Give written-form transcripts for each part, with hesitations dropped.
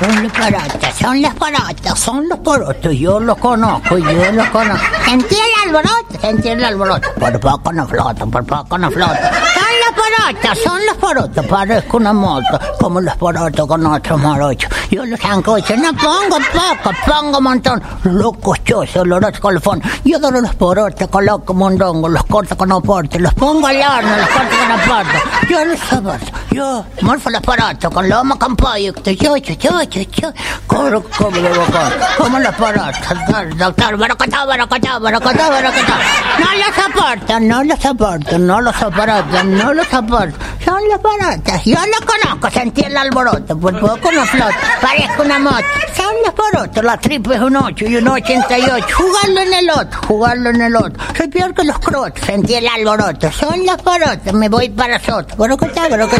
son los porotos, yo los conozco. Sentí el alboroto, por poco no floto. Son los porotos, parezco una moto, como los porotos con otros morochos. Yo los sancochos no pongo poco, pongo montón. Locos chosos, olorosos colofón. Yo adoro los porotos, coloco mondongo, los corto con oporto, los pongo al horno, los corto con oporto. Yo los soporto, yo morfo los porotos, con lomo, con pollo, como los porotos, doctor, baracatá. No los soporto. Son los porotos, yo los conozco, sentí el alboroto, por poco no floto, parezco una moto. Son los porotos, la triple es un 8 y un 88, jugarlo en el otro. Soy peor que los crotos, sentí el alboroto. Son los porotos, me voy para Soto. Baracatá.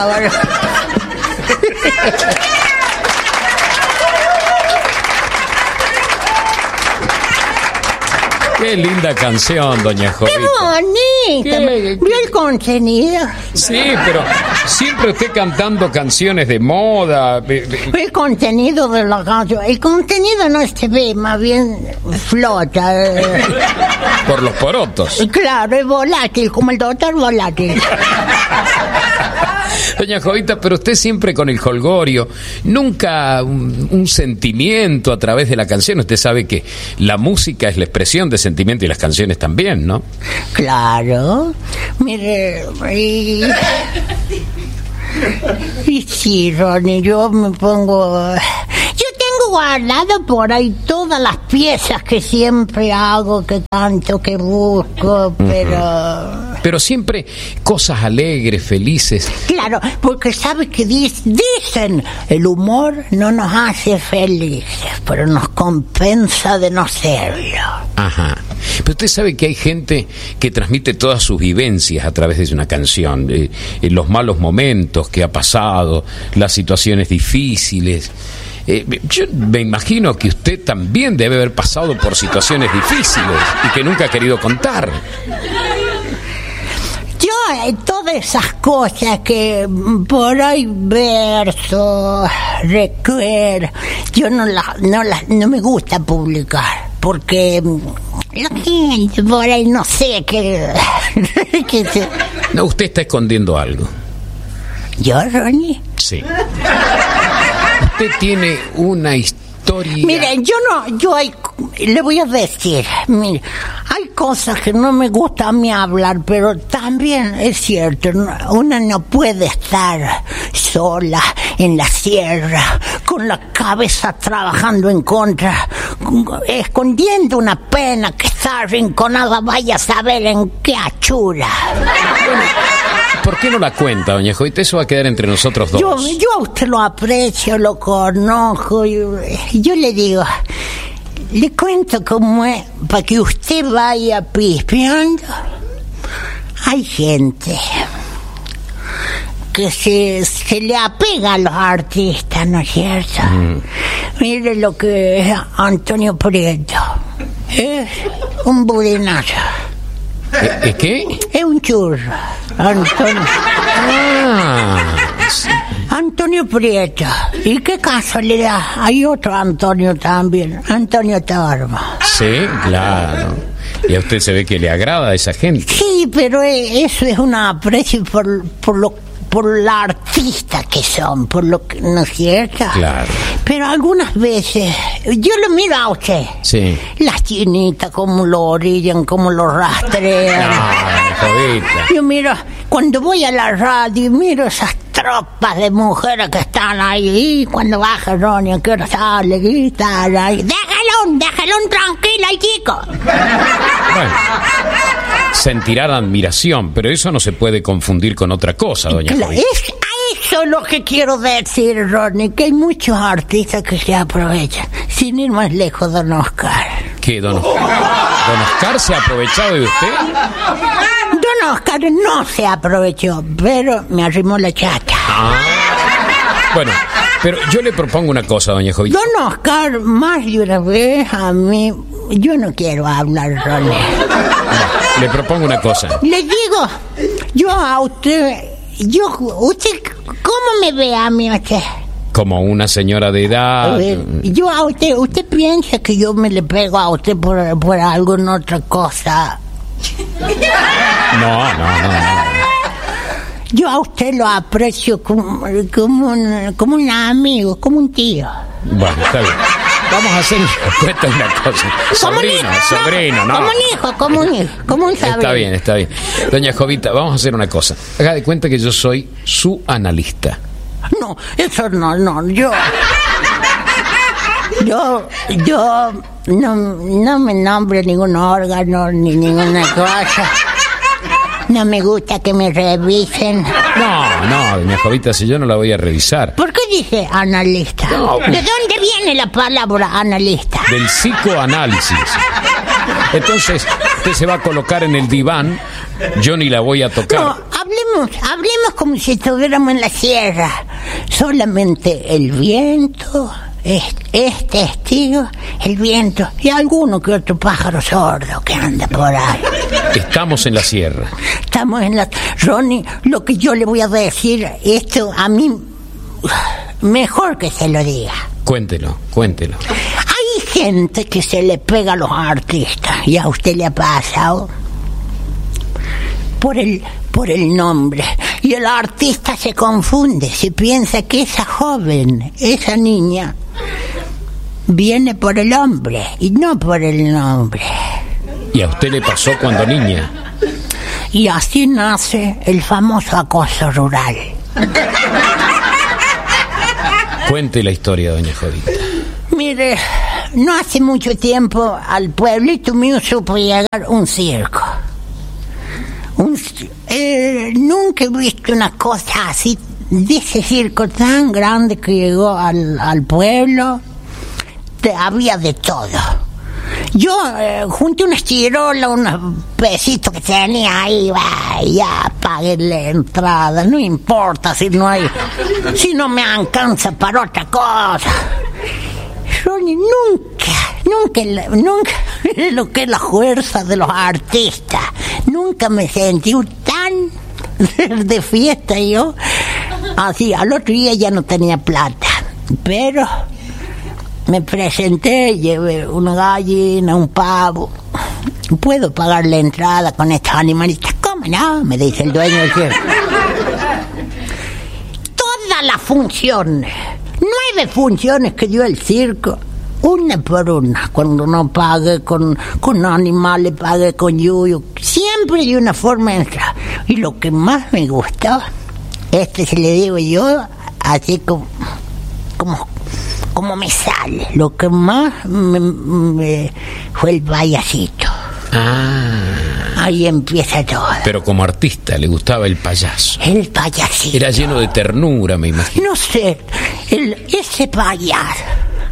Qué linda canción, doña Jovita. ¡Qué bonita! ¿Vio el contenido? Sí, pero siempre usted cantando canciones de moda. El contenido de la canción. El contenido no se ve, más bien flota. Por los porotos. Claro, es volátil, como el doctor volátil. Doña Jovita, pero usted siempre con el jolgorio, nunca un sentimiento a través de la canción. Usted sabe que la música es la expresión de sentimiento y las canciones también, ¿no? Claro. Mire, y sí, Ronnie, yo me pongo... Yo tengo guardado por ahí todas las piezas que siempre hago, que canto, que busco, Pero siempre cosas alegres, felices. Claro, porque sabes que dicen, el humor no nos hace felices, pero nos compensa de no serlo. Ajá. Pero usted sabe que hay gente que transmite todas sus vivencias a través de una canción, los malos momentos que ha pasado, las situaciones difíciles. Yo me imagino que usted también debe haber pasado por situaciones difíciles y que nunca ha querido contar. Todas esas cosas que por ahí verso, recuerdo, yo no me gusta publicar, porque la gente por ahí no sé qué... No, usted está escondiendo algo. ¿Yo, Ronnie? Sí. Usted tiene una historia... Miren, le voy a decir, mire, hay cosas que no me gusta a mí hablar, pero también es cierto, una no puede estar sola en la sierra, con la cabeza trabajando en contra, escondiendo una pena que está arrinconada, vaya a saber en qué achura. ¿Por qué no la cuenta, doña Jovita? Eso va a quedar entre nosotros dos. Yo a usted lo aprecio, lo conozco, yo le digo... Le cuento cómo es, para que usted vaya pispeando. Hay gente que se le apega a los artistas, ¿no es cierto? Mire lo que es Antonio Prieto. Es un budinazo. ¿Es qué? Es un churro, Antonio. Sí. Antonio Prieto. ¿Y qué casualidad? Hay otro Antonio también, Antonio Tormo. Sí, claro. Y a usted se ve que le agrada a esa gente. Sí, pero eso es un aprecio por la artista que son, por lo que, ¿no es cierto? Claro. Pero algunas veces, yo lo miro a usted. Sí. Las chinitas, como lo orillan, como lo rastrean. Jovita. Yo miro, cuando voy a la radio, miro esas tropas de mujeres que están ahí. Y cuando baja Ronnie, ¿a qué hora sale? Y están ahí. Déjalo tranquilo al chico. Bueno, sentirá admiración, pero eso no se puede confundir con otra cosa, doña Jovita. Eso es lo que quiero decir, Ronnie, que hay muchos artistas que se aprovechan. Sin ir más lejos, don Oscar. ¿Qué, don Oscar? ¿Don Oscar se ha aprovechado de usted? Don Oscar no se aprovechó, pero me arrimó la chata. Bueno, pero yo le propongo una cosa, doña Jovita. Don Oscar, más de una vez a mí... Yo no quiero hablar, Ronnie. No, le propongo una cosa. Le digo, yo a usted... ¿Usted cómo me ve a mí usted? Como una señora de edad. A ver, yo a usted piensa que yo me le pego a usted por alguna otra cosa. No. Yo a usted lo aprecio como un amigo, como un tío. Bueno, está bien. Vamos a hacer una cosa. Sobrino, no. Como un sobrino. Está bien. Doña Jovita, vamos a hacer una cosa. Haga de cuenta que yo soy su analista. No, eso no, yo no me nombro ningún órgano ni ninguna cosa. No me gusta que me revisen. No, doña Jovita, si yo no la voy a revisar. ¿Por qué dice analista? No. ¿De dónde viene la palabra analista? Del psicoanálisis. Entonces, usted se va a colocar en el diván, yo ni la voy a tocar. No, hablemos como si estuviéramos en la sierra. Solamente el viento es testigo, el viento y alguno que otro pájaro sordo que anda por ahí. Estamos en la sierra. Ronnie, lo que yo le voy a decir, esto a mí mejor que se lo diga. Cuéntelo. Hay gente que se le pega a los artistas, y a usted le ha pasado, por el nombre, y el artista se confunde, se piensa que esa joven, esa niña, viene por el hombre y no por el nombre. ¿Y a usted le pasó cuando niña? Y así nace el famoso acoso rural. Cuente la historia, doña Jovita. Mire, no hace mucho tiempo al pueblito mío supo llegar un circo. Nunca he visto una cosa así, de ese circo tan grande que llegó al pueblo. Había de todo. Yo junté unas chirolas, unos pesitos que tenía ahí, ya pagué la entrada, no importa si no me alcanza para otra cosa. Ronnie, nunca lo que es la fuerza de los artistas, nunca me sentí tan de fiesta yo. Así, al otro día ya no tenía plata, pero me presenté, llevé una gallina, un pavo. ¿Puedo pagar la entrada con estos animalitos? ¿Cómo no? Me dice el dueño del circo. Todas las funciones, 9 funciones que dio el circo, una por una. Cuando no pague con animales, pague con yuyo. Siempre de una forma extra. Y lo que más me gustó, se le digo yo, así como me sale, lo que más me fue el payasito. Ahí empieza todo. Pero como artista le gustaba el payaso. El payasito. Era lleno de ternura, me imagino. No sé, ese payaso.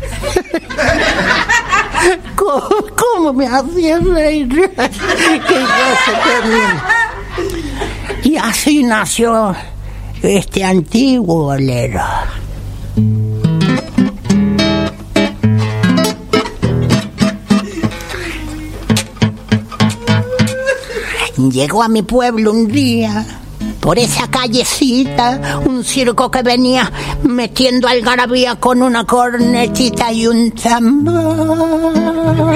¿Cómo me hacía reír? Qué cosa terrible. Y así nació este antiguo bolero. Llegó a mi pueblo un día, por esa callecita, un circo que venía metiendo algarabía con una cornetita y un tambor.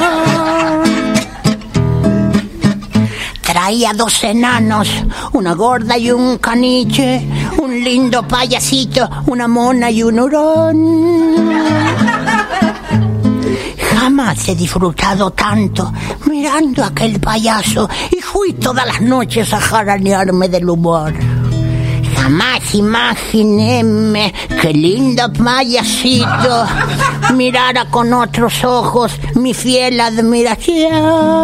Traía 2 enanos, una gorda y un caniche, un lindo payasito, una mona y un hurón. Jamás he disfrutado tanto mirando a aquel payaso y fui todas las noches a jaranearme del humor. Jamás imaginéme que lindo payasito mirara con otros ojos mi fiel admiración.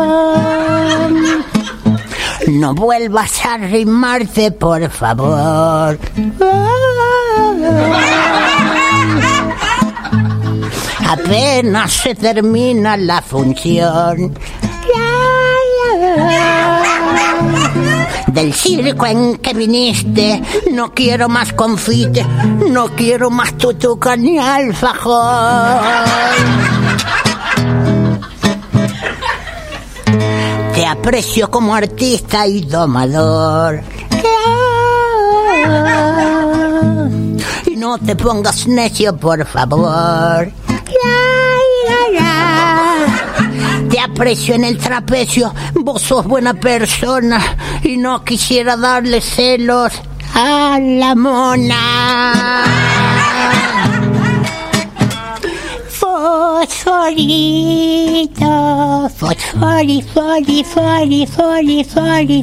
No vuelvas a arrimarte, por favor. Apenas se termina la función del circo en que viniste. No quiero más confite, no quiero más tutuca ni alfajor. Te aprecio como artista y domador. No te pongas necio, por favor. Te aprecio en el trapecio, vos sos buena persona y no quisiera darle celos a la mona. Fosforito, fosfori, fori, fori, fori, fori,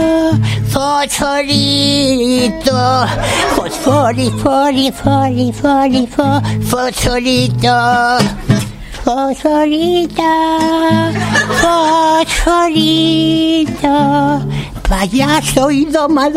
fosforito, fosfori, fori, fori, fori, fosforito. Fosforito, fosforito, payaso y domador.